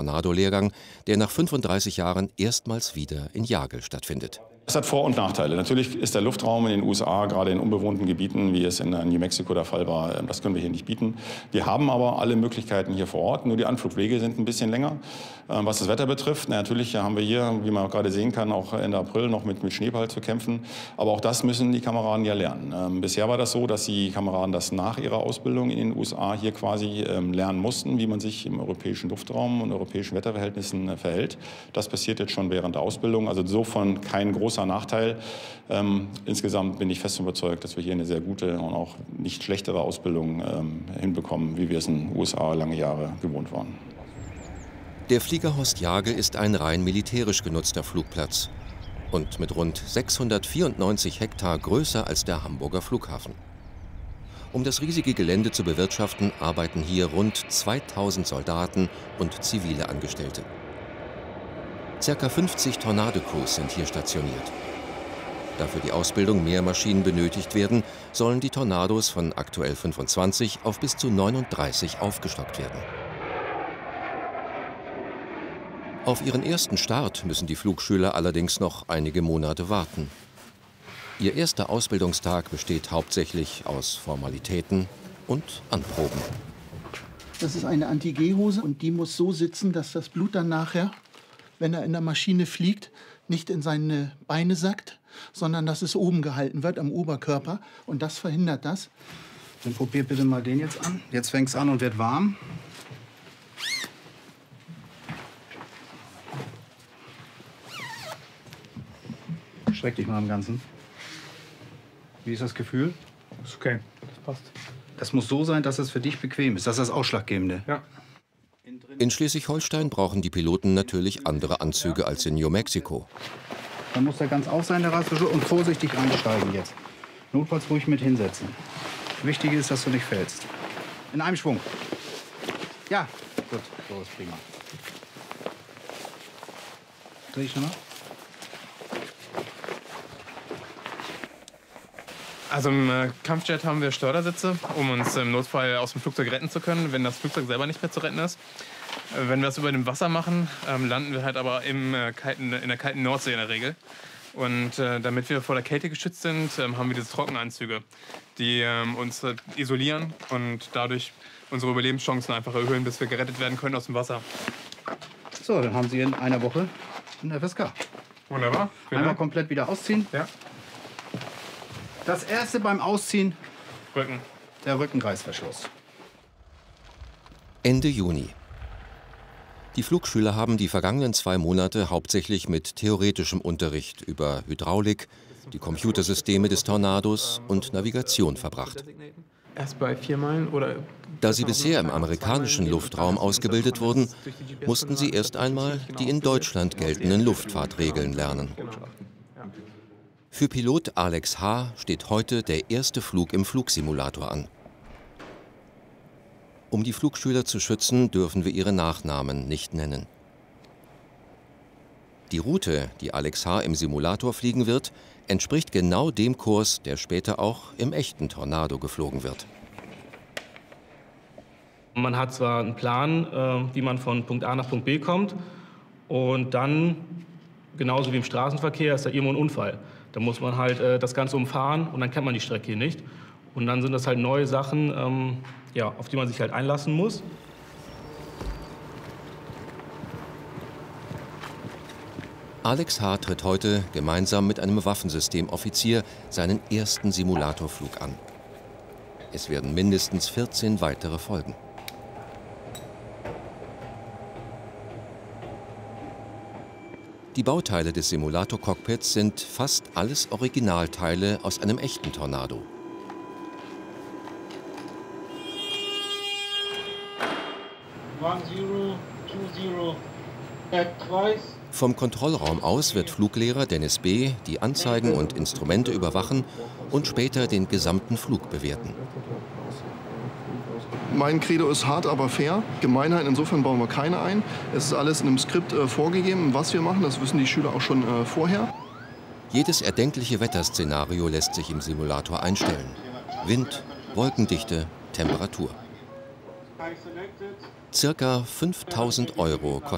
Tornado-Lehrgang, der nach 35 Jahren erstmals wieder in Jagel stattfindet. Es hat Vor- und Nachteile. Natürlich ist der Luftraum in den USA, gerade in unbewohnten Gebieten, wie es in New Mexico der Fall war, das können wir hier nicht bieten. Wir haben aber alle Möglichkeiten hier vor Ort, nur die Anflugwege sind ein bisschen länger. Was das Wetter betrifft, natürlich haben wir hier, wie man gerade sehen kann, auch Ende April noch mit Schneefall zu kämpfen. Aber auch das müssen die Kameraden ja lernen. Bisher war das so, dass die Kameraden das nach ihrer Ausbildung in den USA hier quasi lernen mussten, wie man sich im europäischen Luftraum und europäischen Wetterverhältnissen verhält. Das passiert jetzt schon während der Ausbildung, also insofern kein großer Nachteil. Insgesamt bin ich fest überzeugt, dass wir hier eine sehr gute und auch nicht schlechtere Ausbildung hinbekommen, wie wir es in den USA lange Jahre gewohnt waren. Der Flieger Horst Jagel ist ein rein militärisch genutzter Flugplatz und mit rund 694 Hektar größer als der Hamburger Flughafen. Um das riesige Gelände zu bewirtschaften, arbeiten hier rund 2000 Soldaten und zivile Angestellte. Circa 50 Tornado-Crews sind hier stationiert. Da für die Ausbildung mehr Maschinen benötigt werden, sollen die Tornados von aktuell 25 auf bis zu 39 aufgestockt werden. Auf ihren ersten Start müssen die Flugschüler allerdings noch einige Monate warten. Ihr erster Ausbildungstag besteht hauptsächlich aus Formalitäten und Anproben. Das ist eine Anti-G-Hose und die muss so sitzen, dass das Blut dann nachher, wenn er in der Maschine fliegt, nicht in seine Beine sackt, sondern dass es oben gehalten wird, am Oberkörper. Und das verhindert das. Dann probier bitte mal den jetzt an. Jetzt fängt es an und wird warm. Streck dich mal am Ganzen. Wie ist das Gefühl? Ist okay, das passt. Das muss so sein, dass es für dich bequem ist. Das ist das Ausschlaggebende. Ja. In Schleswig-Holstein brauchen die Piloten natürlich andere Anzüge als in New Mexico. Dann muss er ganz auf sein, der Reißverschluss, und vorsichtig einsteigen jetzt. Notfalls ruhig mit hinsetzen. Wichtig ist, dass du nicht fällst. In einem Schwung. Ja, gut, so ist prima. Dreh ich nochmal. Also im Kampfjet haben wir Steuersitze, um uns im Notfall aus dem Flugzeug retten zu können, wenn das Flugzeug selber nicht mehr zu retten ist. Wenn wir das über dem Wasser machen, landen wir halt aber in der kalten Nordsee in der Regel. Und damit wir vor der Kälte geschützt sind, haben wir diese Trockenanzüge, die uns isolieren und dadurch unsere Überlebenschancen einfach erhöhen, bis wir gerettet werden können aus dem Wasser. So, dann haben Sie in einer Woche ein FSK. Wunderbar. Einmal komplett wieder ausziehen. Ja. Das erste beim Ausziehen, Rücken. der Rückenreißverschluss. Ende Juni. Die Flugschüler haben die vergangenen 2 Monate hauptsächlich mit theoretischem Unterricht über Hydraulik, die Computersysteme des Tornados und Navigation verbracht. Erst bei 4 Meilen oder... Da sie bisher im amerikanischen Luftraum ausgebildet wurden, mussten sie erst einmal die in Deutschland geltenden Luftfahrtregeln lernen. Für Pilot Alex H. steht heute der erste Flug im Flugsimulator an. Um die Flugschüler zu schützen, dürfen wir ihre Nachnamen nicht nennen. Die Route, die Alex H. im Simulator fliegen wird, entspricht genau dem Kurs, der später auch im echten Tornado geflogen wird. Man hat zwar einen Plan, wie man von Punkt A nach Punkt B kommt, und dann, genauso wie im Straßenverkehr, ist da irgendwo ein Unfall. Da muss man halt das Ganze umfahren und dann kennt man die Strecke hier nicht. Und dann sind das halt neue Sachen, ja, auf die man sich halt einlassen muss. Alex H. tritt heute gemeinsam mit einem Waffensystemoffizier seinen ersten Simulatorflug an. Es werden mindestens 14 weitere folgen. Die Bauteile des Simulator-Cockpits sind fast alles Originalteile aus einem echten Tornado. Vom Kontrollraum aus wird Fluglehrer Dennis B. die Anzeigen und Instrumente überwachen und später den gesamten Flug bewerten. Mein Credo ist hart, aber fair. Gemeinheit, insofern bauen wir keine ein. Es ist alles in einem Skript vorgegeben, was wir machen. Das wissen die Schüler auch schon vorher. Jedes erdenkliche Wetterszenario lässt sich im Simulator einstellen. Wind, Wolkendichte, Temperatur. Circa 5.000 € kostet